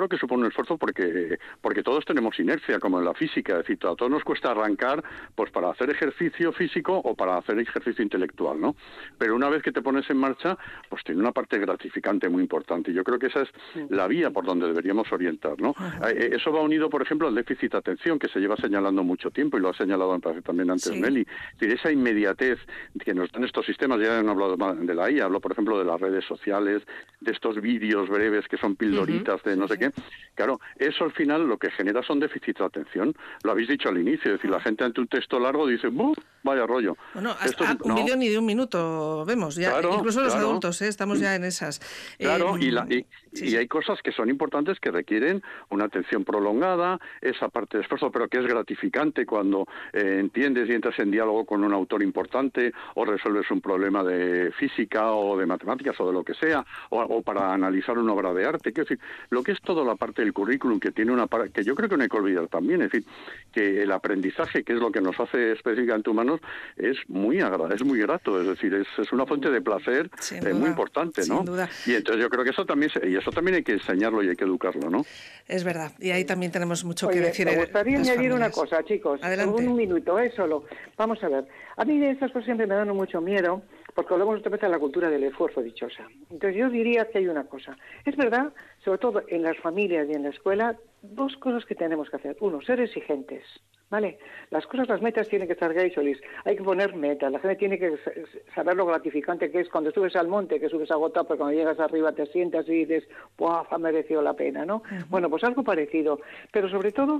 claro que supone un esfuerzo porque todos tenemos inercia, como en la física, es decir, a todos nos cuesta arrancar pues para hacer ejercicio físico o para hacer ejercicio intelectual, ¿no? Pero una vez que te pones en marcha, pues tiene una parte gratificante muy importante. Y yo creo que esa es la vía por donde deberíamos orientar, ¿no? Eso va unido, por ejemplo, al déficit de atención, que se lleva señalando mucho tiempo, y lo ha señalado también antes Nelly. Es decir, esa inmediatez que nos dan estos sistemas, ya no hablo de la IA, hablo, por ejemplo, de las redes sociales, de estos vídeos breves que son pildoritas de no sé qué. Claro, eso al final lo que genera son déficits de atención. Lo habéis dicho al inicio, es decir, la gente ante un texto largo dice, ¡buf! Vaya rollo. Bueno, hasta un vídeo ni de un minuto vemos, ya, claro, incluso los adultos, estamos ya en esas. Claro, y hay cosas que son importantes que requieren una atención prolongada, esa parte de esfuerzo, pero que es gratificante cuando entiendes y entras en diálogo con un autor importante, o resuelves un problema de física o de matemáticas o de lo que sea, o para analizar una obra de arte. Quiero decir, lo que es toda la parte del currículum, que tiene una parte que yo creo que no hay que olvidar también, es decir, que el aprendizaje, que es lo que nos hace específicamente humanos, es muy grato, es decir, es una fuente de placer muy importante, ¿no? Sin duda. Y entonces yo creo que eso también hay que enseñarlo y hay que educarlo, ¿no? Es verdad, y ahí también tenemos mucho que decir. Me gustaría añadir una cosa, chicos. Adelante. Un minuto, solo. Vamos a ver. A mí estas cosas siempre me dan mucho miedo, porque hablamos otra vez de la cultura del esfuerzo dichosa. Entonces yo diría que hay una cosa. Es verdad, sobre todo en las familias y en la escuela, dos cosas que tenemos que hacer. Uno, ser exigentes. ¿Vale? Las metas tienen que estar gasolis. Hay que poner metas. La gente tiene que saber lo gratificante que es cuando subes al monte, que subes agotado, pero cuando llegas arriba te sientas y dices, ¡buah! Ha merecido la pena, ¿no? Bueno, pues algo parecido. Pero sobre todo,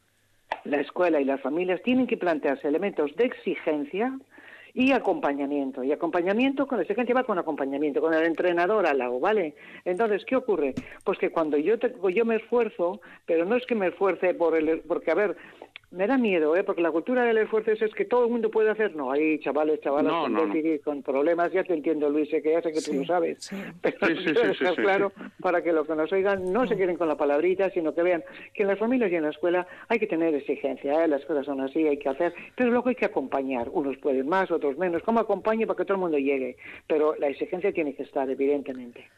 la escuela y las familias tienen que plantearse elementos de exigencia y acompañamiento. Y acompañamiento, con exigencia va con acompañamiento, con el entrenador al lado, ¿vale? Entonces, ¿qué ocurre? Pues que cuando yo me esfuerzo, pero no es que me esfuerce porque, a ver, me da miedo, porque la cultura del esfuerzo es que todo el mundo puede hacer. No, hay chavalas con déficit, con problemas, ya te entiendo, Luis, que ya sé que tú lo sabes. Pero dejar claro para que los que nos oigan no se queden con la palabrita, sino que vean que en las familias y en la escuela hay que tener exigencia, las cosas son así, hay que hacer, pero luego hay que acompañar. Unos pueden más, otros menos. ¿Cómo acompañe para que todo el mundo llegue? Pero la exigencia tiene que estar, evidentemente.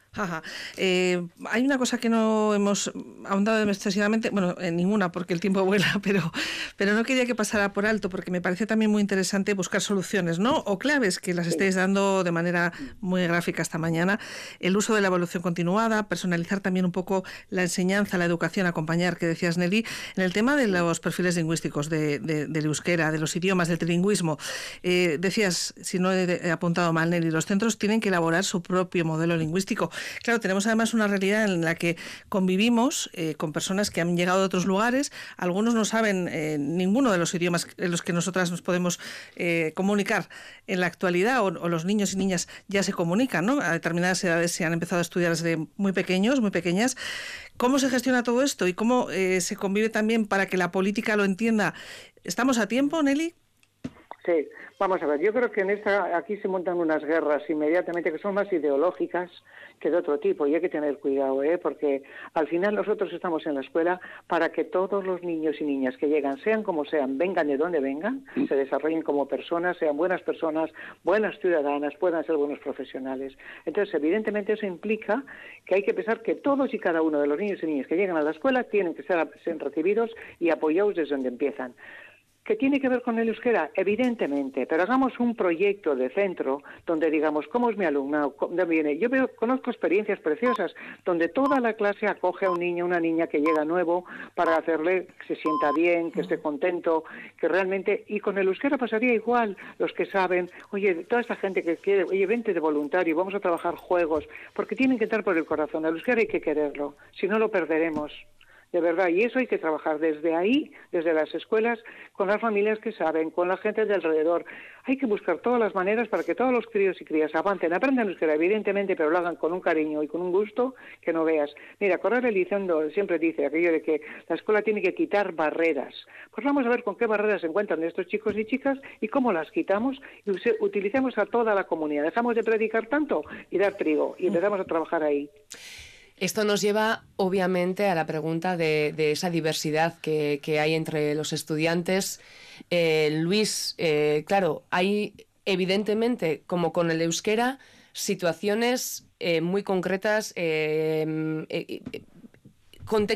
Hay una cosa que no hemos ahondado excesivamente, bueno, en ninguna porque el tiempo vuela, pero no quería que pasara por alto porque me parece también muy interesante buscar soluciones, ¿no? O claves que las estéis dando de manera muy gráfica esta mañana. El uso de la evaluación continuada, personalizar también un poco la enseñanza, la educación, acompañar, que decías, Nelly, en el tema de los perfiles lingüísticos del euskera, de los idiomas, del trilingüismo. Decías, si no he apuntado mal, Nelly, los centros tienen que elaborar su propio modelo lingüístico. Claro, tenemos además una realidad en la que convivimos con personas que han llegado de otros lugares, algunos no saben ninguno de los idiomas en los que nosotras nos podemos comunicar en la actualidad, o los niños y niñas ya se comunican, ¿no? A determinadas edades se han empezado a estudiar desde muy pequeños, muy pequeñas. ¿Cómo se gestiona todo esto y cómo se convive también para que la política lo entienda? ¿Estamos a tiempo, Nelly? Sí, vamos a ver, yo creo que aquí se montan unas guerras inmediatamente que son más ideológicas que de otro tipo, y hay que tener cuidado, porque al final nosotros estamos en la escuela para que todos los niños y niñas que llegan, sean como sean, vengan de donde vengan, se desarrollen como personas, sean buenas personas, buenas ciudadanas, puedan ser buenos profesionales. Entonces, evidentemente eso implica que hay que pensar que todos y cada uno de los niños y niñas que llegan a la escuela tienen que ser recibidos y apoyados desde donde empiezan. ¿Qué tiene que ver con el euskera? Evidentemente, pero hagamos un proyecto de centro donde digamos, ¿cómo es mi alumnado? ¿Dónde viene? Yo conozco experiencias preciosas donde toda la clase acoge a un niño, una niña que llega nuevo para hacerle que se sienta bien, que esté contento, que realmente... Y con el euskera pasaría igual, los que saben, oye, toda esta gente que quiere, oye, vente de voluntario, vamos a trabajar juegos, porque tienen que entrar por el corazón. El euskera hay que quererlo, si no lo perderemos. De verdad, y eso hay que trabajar desde ahí, desde las escuelas, con las familias que saben, con la gente de alrededor. Hay que buscar todas las maneras para que todos los críos y crías avancen, aprendan euskera, evidentemente, pero lo hagan con un cariño y con un gusto que no veas. Mira, Corral Elizondo siempre dice aquello de que la escuela tiene que quitar barreras. Pues vamos a ver con qué barreras se encuentran estos chicos y chicas y cómo las quitamos y utilicemos a toda la comunidad. Dejamos de predicar tanto y dar trigo y empezamos a trabajar ahí. Esto nos lleva, obviamente, a la pregunta de esa diversidad que hay entre los estudiantes. Luis, claro, hay evidentemente, como con el euskera, situaciones muy concretas, contextos